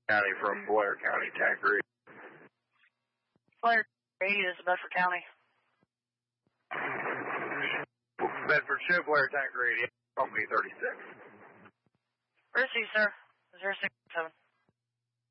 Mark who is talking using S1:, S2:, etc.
S1: County from Blair County, Tank Radio.
S2: Blair Radio is Bedford County.
S1: Bedford Show, Blair Tank Radio, company 36.
S2: Receive, sir. 067.